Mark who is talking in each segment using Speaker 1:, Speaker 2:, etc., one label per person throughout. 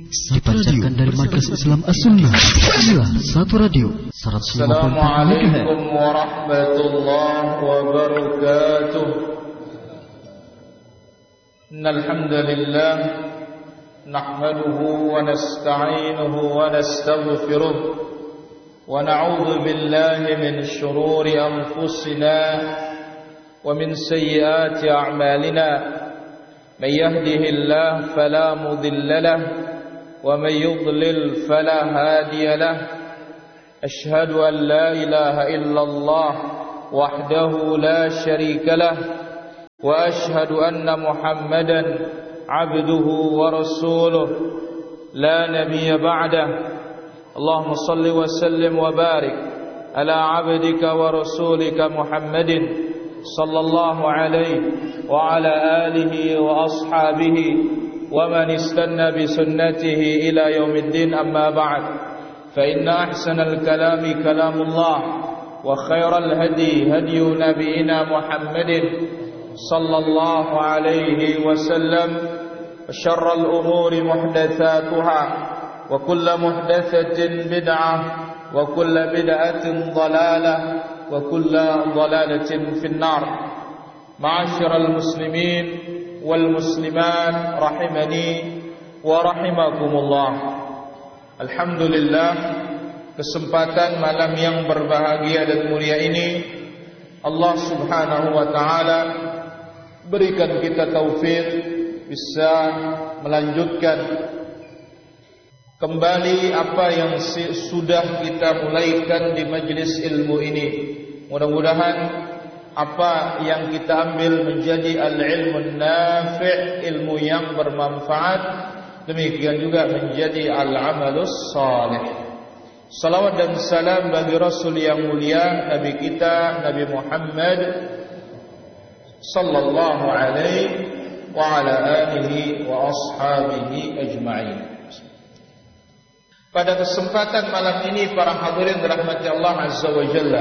Speaker 1: dipancarkan dari Markas Islam As-Sunnah. Inilah Satu Radio 105.4 MHz.
Speaker 2: Assalamualaikum warahmatullahi wabarakatuh. Innal hamdalillah nahmaduhu wa nasta'inuhu wa nastaghfiruh wa na'udzu billahi min shururi anfusina wa min sayyiati a'malina. من يهده الله فلا مضل له ومن يضلل فلا هادي له أشهد أن لا إله إلا الله وحده لا شريك له وأشهد أن محمدا عبده ورسوله لا نبي بعده اللهم صل وسلم وبارك على عبدك ورسولك محمد صلى الله عليه وعلى آله وأصحابه ومن استنى بسنته إلى يوم الدين. أما بعد فإن أحسن الكلام كلام الله وخير الهدي هدي نبينا محمد صلى الله عليه وسلم وشر الأمور محدثاتها وكل محدثة بدعة وكل بدعة ضلالة وكل ضلالة في النار. معاشر المسلمين والمسلمات rahimani wa rahimakumullah. Alhamdulillah, kesempatan malam yang berbahagia dan mulia ini Allah Subhanahu wa taala berikan kita taufik bisa melanjutkan kembali apa yang sudah kita mulaikan di majlis ilmu ini. Mudah-mudahan apa yang kita ambil menjadi al-ilmu nafi', ilmu yang bermanfaat, demikian juga menjadi al-amalus salih. Salawat dan salam bagi Rasul yang mulia, Nabi kita Nabi Muhammad sallallahu alaihi wa ala alihi wa ashabihi ajma'in. Pada kesempatan malam ini para hadirin dirahmati Allah Azza wa Jalla,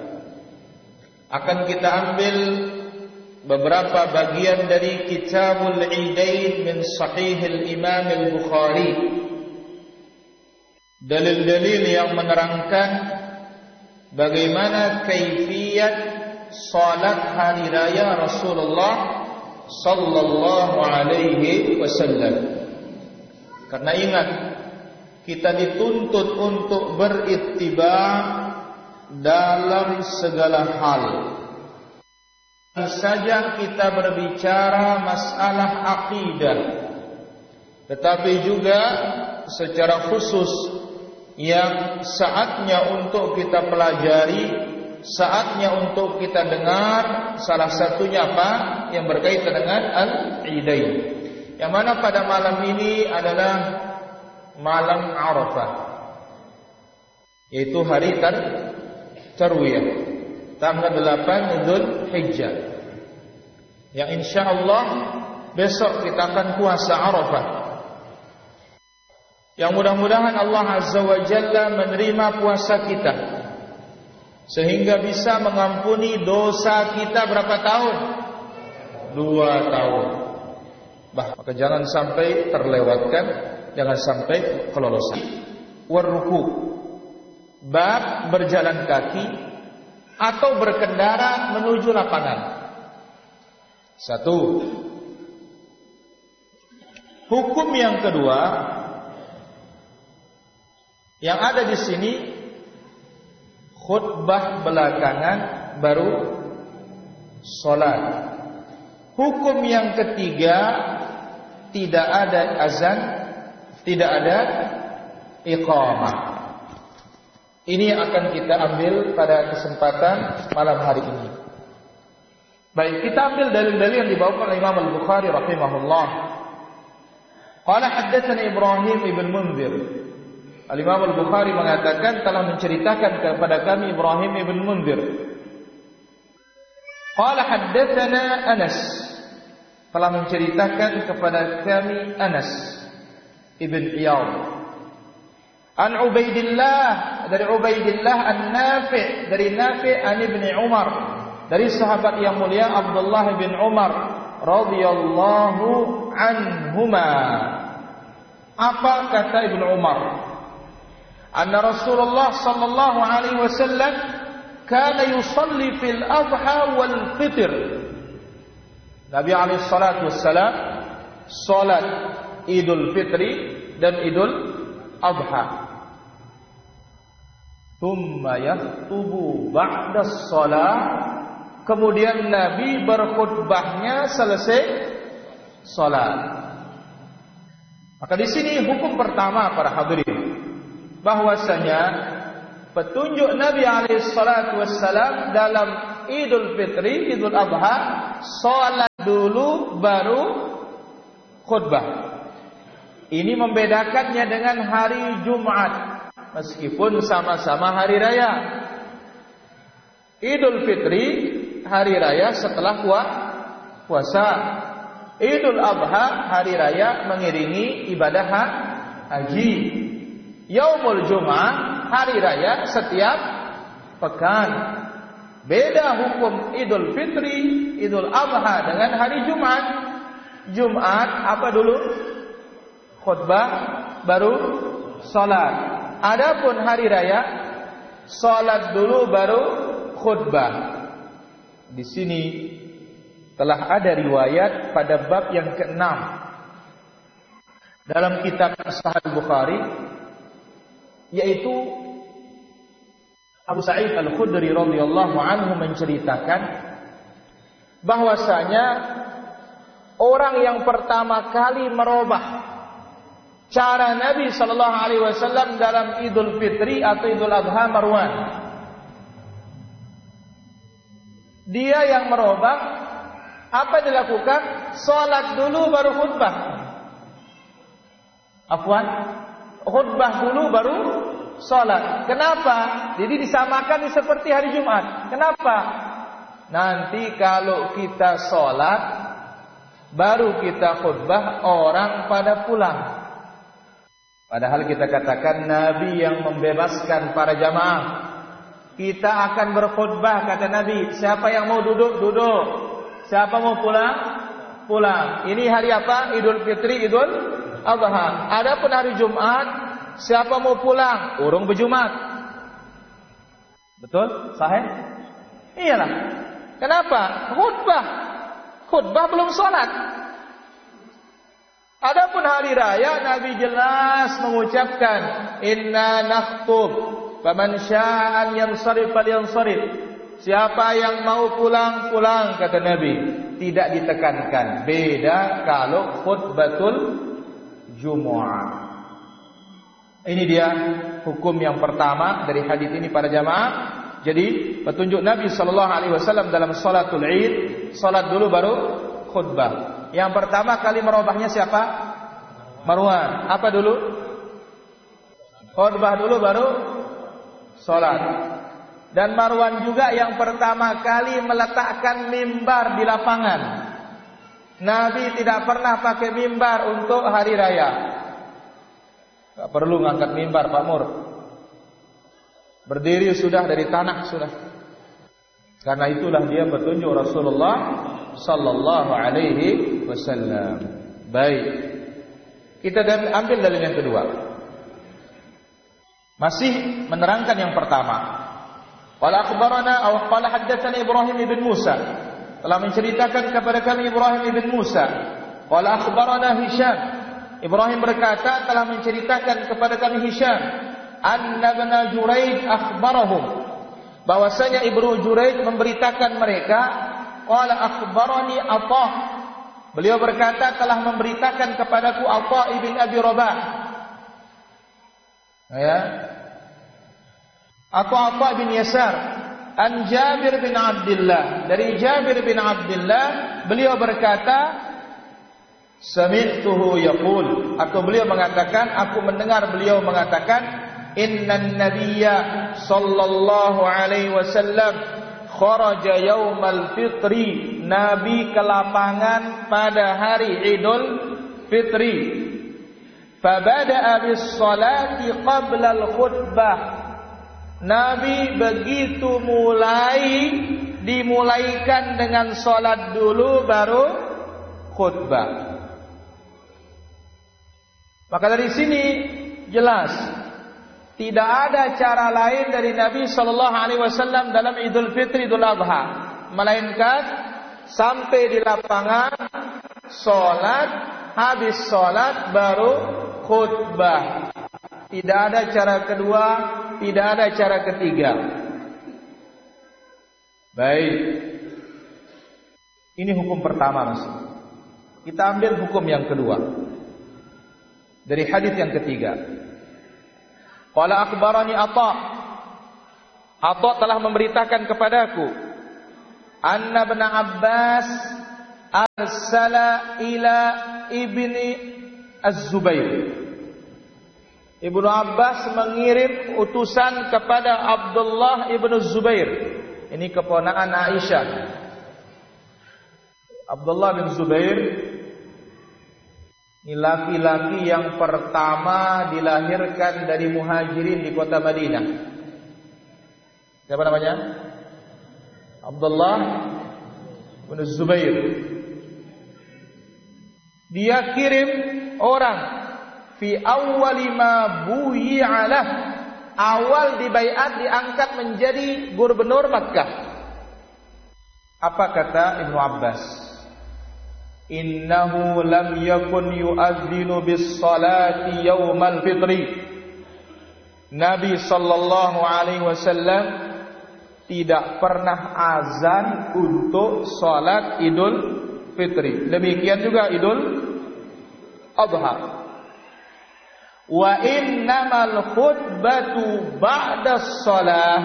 Speaker 2: akan kita ambil beberapa bagian dari Kitabul Idain min Sahih al-Imam al-Bukhari. Dalil-dalil yang menerangkan bagaimana kaifiyat salat hari raya Rasulullah sallallahu alaihi wasallam. Karena ingat, kita dituntut untuk berittiba' dalam segala hal. Saja kita berbicara masalah akidah, tetapi juga secara khusus yang saatnya untuk kita pelajari, saatnya untuk kita dengar, salah satunya apa? Yang berkaitan dengan Al-Idain, yang mana pada malam ini adalah malam Arafah, yaitu hari Tarwiyah, tanggal 8 Dzulhijjah, yang insyaallah besok kita akan puasa Arafah, yang mudah-mudahan Allah Azza wa Jalla menerima puasa kita sehingga bisa mengampuni dosa kita berapa tahun? 2 tahun. Maka jangan sampai terlewatkan, jangan sampai kelolosan. Warruku, bab berjalan kaki atau berkendara menuju lapangan. 1. Hukum yang kedua yang ada di sini, khutbah belakangan baru salat. Hukum yang ketiga, tidak ada azan, tidak ada iqamah. Ini akan kita ambil pada kesempatan malam hari ini. Baik, kita ambil dalil-dalil yang dibawakan oleh Imam Al-Bukhari rahimahullah. Qala haddatsana Ibrahim ibn Munzir. Al-Imam Al-Bukhari mengatakan telah menceritakan kepada kami Ibrahim ibn Munzir. Qala haddatsana Anas, telah menceritakan kepada kami Anas ibn Iyad. An Ubaidillah, dari Ubaidillah an-Nafi', dari Nafi' an Ibn Umar, dari sahabat yang mulia Abdullah bin Umar radhiyallahu anhuma. Apa kata Ibnu Umar? Anna Rasulullah sallallahu alaihi wasallam kana yusalli fil adha wal fitr. Nabi alaihi salatu wassalam salat Idul Fitri dan Idul Adha. Thumma yakhutubu ba'da shalah. Kemudian Nabi berkhutbahnya selesai salat. Maka di sini hukum pertama para hadirin, bahwasanya petunjuk Nabi alaihi salatu wassalam dalam Idul Fitri, Idul Adha, salat dulu baru khutbah. Ini membedakannya dengan hari Jumat, meskipun sama-sama hari raya. Idul Fitri hari raya setelah puasa. Idul Adha hari raya mengiringi ibadah haji. Yaumul Jum'ah hari raya setiap pekan. Beda hukum Idul Fitri, Idul Adha dengan hari Jumat. Jumat apa dulu? Khutbah baru salat. Adapun hari raya salat dulu baru khutbah. Di sini telah ada riwayat pada bab yang ke-6 dalam kitab Sahih Bukhari, yaitu Abu Sa'id Al-Khudri radhiyallahu anhu menceritakan bahwasanya orang yang pertama kali merubah cara Nabi sallallahu alaihi wasallam dalam Idul Fitri atau Idul Adha Marwan. Dia yang merubah. Apa dilakukan? Salat dulu baru khutbah. Afwan, khutbah dulu baru salat. Kenapa? Jadi disamakan seperti hari Jumat. Kenapa? Nanti kalau kita salat baru kita khutbah, orang pada pulang. Padahal kita katakan Nabi yang membebaskan para jamaah. Kita akan berkhutbah, kata Nabi. Siapa yang mau duduk, duduk. Siapa mau pulang, pulang. Ini hari apa? Idul Fitri, Idul Adha. Adapun hari Jumat, siapa mau pulang, urung berjumat. Betul? Sahih? Iyalah. Kenapa? Khutbah belum salat. Adapun hari raya, Nabi jelas mengucapkan inna nakhtub faman syaa'a yansarif falyansarif. Siapa yang mau pulang, pulang, kata Nabi. Tidak ditekankan. Beda kalau khutbatul Jumu'ah. Ini dia hukum yang pertama dari hadis ini para jamaah. Jadi petunjuk Nabi sallallahu alaihi wasallam dalam salatul Id, salat dulu baru khutbah. Yang pertama kali merubahnya siapa? Marwan. Apa dulu? Khutbah dulu baru salat. Dan Marwan juga yang pertama kali meletakkan mimbar di lapangan. Nabi tidak pernah pakai mimbar untuk hari raya. Tak perlu ngangkat mimbar, Pak Mur. Berdiri sudah dari tanah sudah. Karena itulah dia petunjuk Rasulullah sallallahu alaihi wasallam. Baik. Kita ambil dalil yang kedua. Masih menerangkan yang pertama. Qala akhbarana aw qala haddatsana Ibrahim ibn Musa. Telah menceritakan kepada kami Ibrahim ibn Musa. Qala akhbarana Hisham. Ibrahim berkata telah menceritakan kepada kami Hisham. Anna ibn Juraij akhbarahum. Bahwasanya Ibnu Juraij memberitakan mereka. Qala akhbarani Atha. Beliau berkata telah memberitakan kepadaku Atha ibn Abi Rabah. Ya. Atau Atha bin Yasar an Jabir bin Abdullah. Dari Jabir bin Abdullah beliau berkata sami'tuhu yaqul, atau beliau mengatakan aku mendengar beliau mengatakan innan nabiyya sallallahu alaihi wasallam kharaja yaumal fitri. Nabi ke lapangan pada hari Idul Fitri. Fabada'a bis salati qabla al khutbah. Nabi begitu dimulaikan dengan salat dulu baru khutbah. Maka dari sini jelas tidak ada cara lain dari Nabi sallallahu alaihi wasallam dalam Idul Fitri, Idul Adha, melainkan sampai di lapangan, salat, habis salat baru khutbah. Tidak ada cara kedua, tidak ada cara ketiga. Baik. Ini hukum pertama, Mas. Kita ambil hukum yang kedua dari hadis yang ketiga. Qala akhbarani Atha. Atha telah memberitakan kepadaku, anna ibn Abbas arsala ila ibni Az-Zubair. Ibnu Abbas mengirim utusan kepada Abdullah ibnu Zubair. Ini keponakan Aisyah. Abdullah bin Zubair ini laki-laki yang pertama dilahirkan dari muhajirin di kota Madinah. Siapa namanya? Abdullah bin Zubair. Dia kirim orang fi awwali ma buyi'alah, awal dibaiat diangkat menjadi gubernur Makkah. Apa kata Ibnu Abbas? Innahu lam yakun yu'adzinu bis salati yaumal fitri. Nabi sallallahu alaihi wasallam tidak pernah azan untuk salat Idul Fitri. Demikian juga Idul Adha. Wa innamal khutbatu ba'da shalah,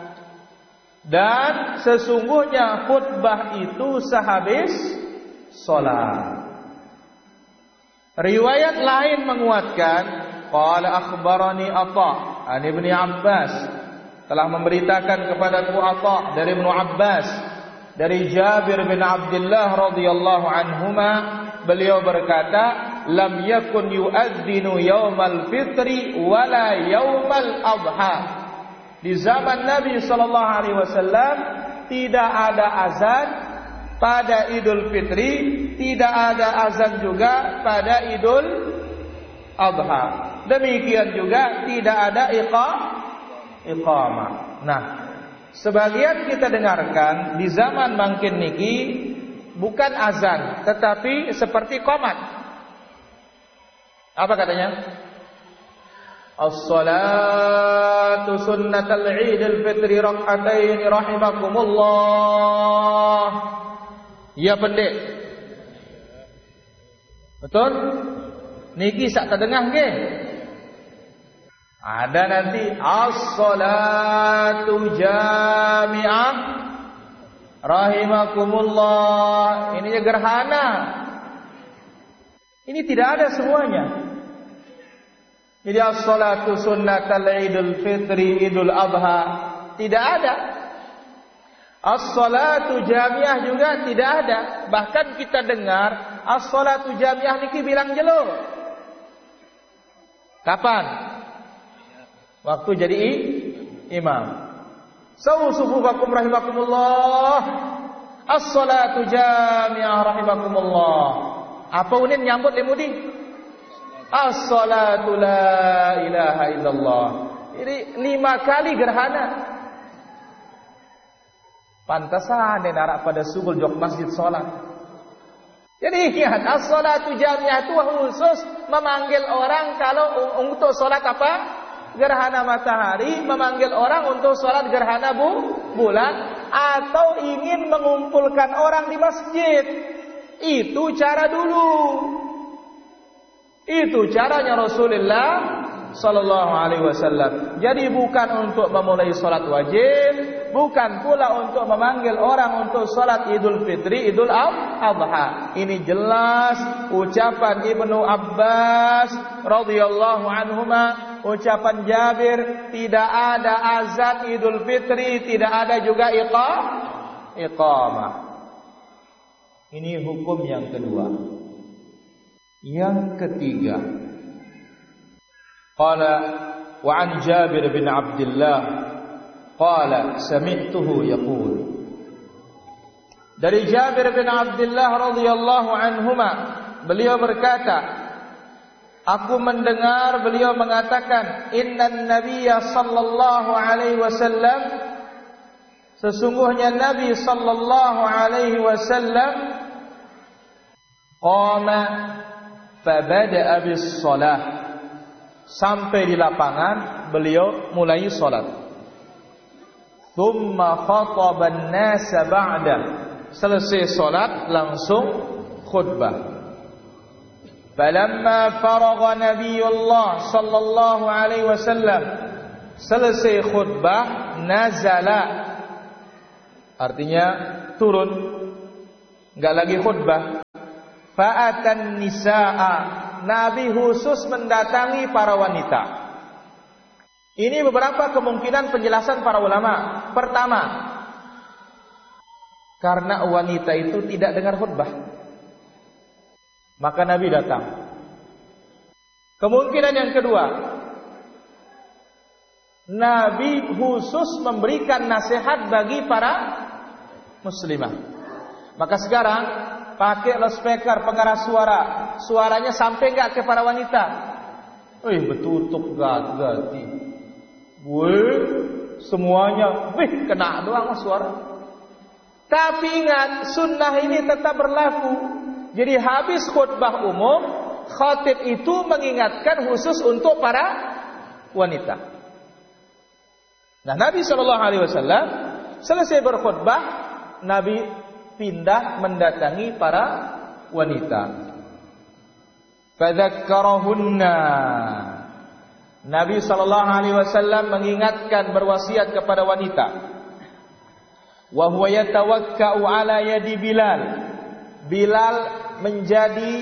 Speaker 2: dan sesungguhnya khutbah itu sehabis salat. Riwayat lain menguatkan, qala akhbarani Atha an Ibnu Abbas, telah memberitakan kepadaku Atha dari Ibnu Abbas dari Jabir bin Abdullah radhiyallahu anhuma, beliau berkata, lam yakun yu'adzinu yaumal fitri wala yaumal adha. Di zaman Nabi sallallahu alaihi wasallam tidak ada azan pada Idul Fitri, tidak ada azan juga pada Idul Adha. Demikian juga tidak ada iqamah. Nah, sebagian kita dengarkan di zaman mangkin niki bukan azan tetapi seperti qomat. Apa katanya? As-salatu sunnatul Idul Fitri rak'atain rahimakumullah. Ya pendek. Betul? Niki sak terdengah nggih. Ada nanti as-salatu jami'ah rahimakumullah. Ini gerhana. Ini tidak ada semuanya. Jadi as-salatu sunnatul Idul Fitri, Idul Adha tidak ada. As-salatu jamiah juga tidak ada. Bahkan kita dengar as-salatu jamiah niki bilang jelo. Kapan? Waktu jadi imam. Sufufakum rahimakumullah. As-salatu jamiah rahimakumullah. Apa unin nyambut lemudi? As-salatu la ilaha illallah. Ini 5 kali gerhana. Pantasan narak pada sugul jok masjid salat. Jadi ingat, as-salatu jamiah itu khusus memanggil orang kalau untuk salat apa? Gerhana matahari, memanggil orang untuk salat gerhana bulan, atau ingin mengumpulkan orang di masjid. Itu cara dulu. Itu caranya Rasulullah sallallahu alaihi wasallam. Jadi bukan untuk memulai salat wajib, bukan pula untuk memanggil orang untuk salat Idul Fitri, Idul Adha. Ini jelas ucapan Ibnu Abbas radhiyallahu anhuma, ucapan Jabir, tidak ada azan Idul Fitri, tidak ada juga iqamah. Ini hukum yang kedua. Yang ketiga, qala wa an Jabir bin Abdullah qala sami'tuhu yaqul. Dari Jabir bin Abdullah radhiyallahu anhuma, beliau berkata, Aku mendengar beliau mengatakan, innan nabiyya sallallahu alaihi wasallam, sesungguhnya Nabi sallallahu alaihi wasallam qama fabada'a bis shalah, sampai di lapangan beliau mulai salat. Thumma khataban nasa ba'da, selesai salat langsung khutbah. Falamma faragha Nabiullah sallallahu alaihi wasallam, selesai khutbah, nazala, artinya turun, enggak lagi khutbah. Fa'atan nisaa, Nabi khusus mendatangi para wanita. Ini beberapa kemungkinan penjelasan para ulama. Pertama, karena wanita itu tidak dengar khutbah, maka Nabi datang. Kemungkinan yang kedua, Nabi khusus memberikan nasihat bagi para muslimah. Maka sekarang pakai loudspeaker pengeras suara, suaranya sampai enggak ke para wanita? Betutuk gati. Semuanya kena doang suara. Tapi ingat, sunnah ini tetap berlaku. Jadi habis khutbah umum, khatib itu mengingatkan khusus untuk para wanita. Nah, Nabi SAW selesai berkhutbah, Nabi pindah mendatangi para wanita. Fadzakkarahunna, Nabi SAW mengingatkan, berwasiat kepada wanita. Wa huwa yatawakka'u ala yadi Bilal, Bilal menjadi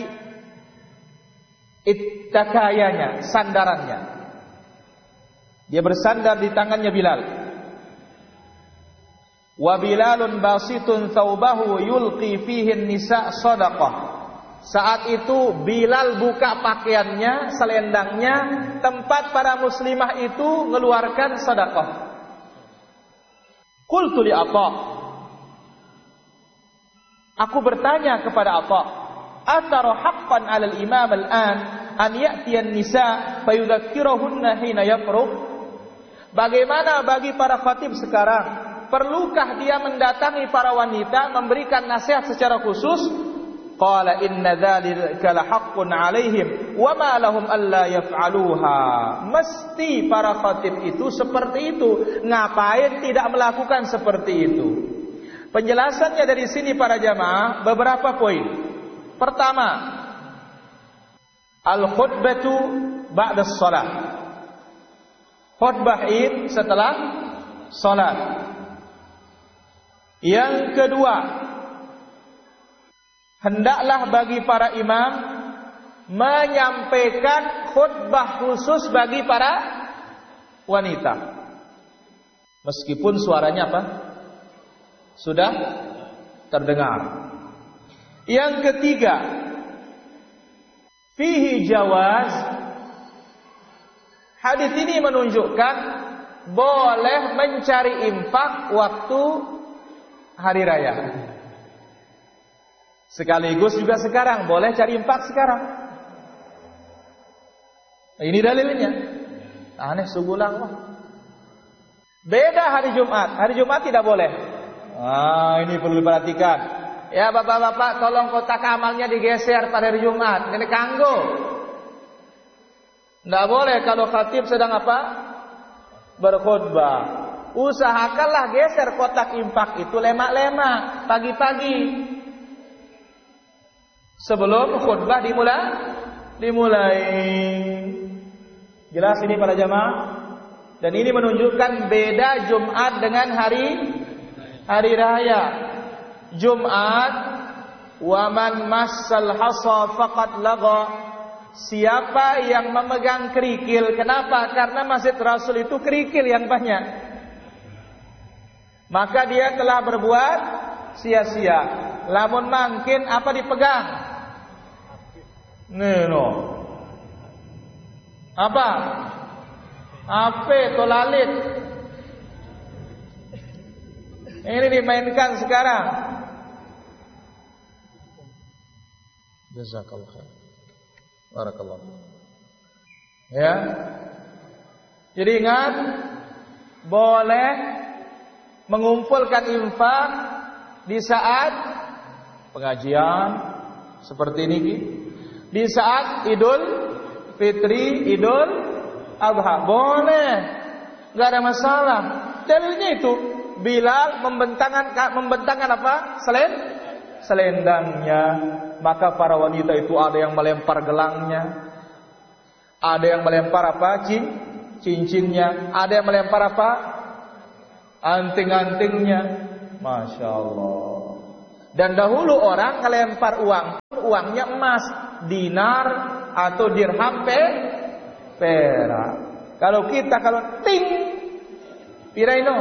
Speaker 2: ittakayanya, sandarannya. Dia bersandar di tangannya Bilal. Wa Bilalun basitun thawbahu yulqi fihi an-nisa shadaqah. Saat itu Bilal buka pakaiannya, selendangnya, tempat para muslimah itu mengeluarkan sedekah. Qultu li Atha, aku bertanya kepada Atha, atara haqqan 'alal imam al-an an ya'tiyan nisa fayudzakkirahunna hina yafruq? Bagaimana bagi para khatib sekarang? Perlukah dia mendatangi para wanita, memberikan nasihat secara khusus? Qala inna dzalika lahaqqun 'alaihim wa ma lahum alla yaf'aluha. Mesti para khatib itu seperti itu. Ngapain tidak melakukan seperti itu? Penjelasannya dari sini para jamaah beberapa poin. Pertama, al-khutbatu ba'da shalah. Khutbah Id setelah salat. Yang kedua, hendaklah bagi para imam menyampaikan khutbah khusus bagi para wanita. Meskipun suaranya apa? Sudah terdengar. Yang ketiga, fihi jawaz. Hadis ini menunjukkan boleh mencari infak waktu hari raya. Sekaligus juga sekarang boleh cari infak sekarang. Ini dalilnya. Aneh sebulan lah. Beda hari Jumat. Hari Jumat tidak boleh. Ini perlu diperhatikan. Ya bapak-bapak, tolong kotak amalnya digeser pada hari Jumat. Ini kanggo. Tidak boleh kalau khatib sedang apa? Berkhutbah. Usahakanlah geser kotak infak itu lemak-lemak pagi-pagi sebelum khutbah dimulai. Jelas ini para jamaah? Dan ini menunjukkan beda Jumat dengan hari raya. Jumat, waman massal hasa faqad lagha. Siapa yang memegang kerikil? Kenapa? Karena Masjid Rasul itu kerikil yang banyak. Maka dia telah berbuat sia-sia. Lamun mungkin apa dipegang? Neno. Apa? Ape tolalit. Ini dimainkan sekarang. Jazakallahu khair. Barakallahu. Ya. Jadi ingat, boleh mengumpulkan infak di saat pengajian seperti ini, di saat Idul Fitri, Idul Adha, boleh, nggak ada masalah. Dalilnya itu Bilal membentangkan apa? Selendangnya. Maka para wanita itu ada yang melempar gelangnya, ada yang melempar apa? Cincinnya, ada yang melempar apa? Anting-antingnya. Masya Allah. Dan dahulu orang ngelempar uangnya emas, dinar atau dirham perak. Kalau kita ting piraino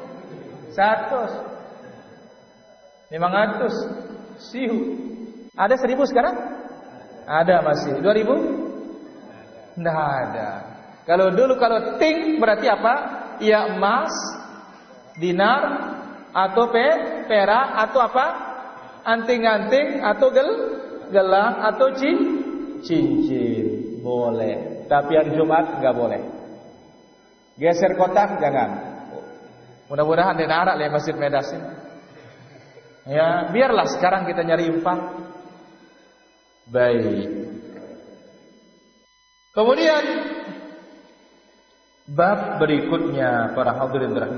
Speaker 2: 100 500 siu. Ada 1000 sekarang? Ada masih. 2000? Tidak ada. Kalau dulu kalau ting berarti apa? Ya emas, dinar atau perak atau apa? Anting-anting atau gelang atau cincin. Boleh. Tapi hari Jumat enggak boleh. Geser kotak jangan. Mudah-mudahan di narak lah Masjid Medas ini. Ya, biarlah sekarang kita nyari infak. Baik. Kemudian bab berikutnya para hadirin